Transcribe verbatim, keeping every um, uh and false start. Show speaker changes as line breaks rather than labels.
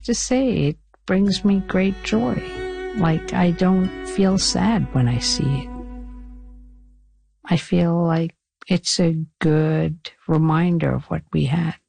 to say it brings me great joy. Like, I don't feel sad when I see it. I feel like it's a good reminder of what we had.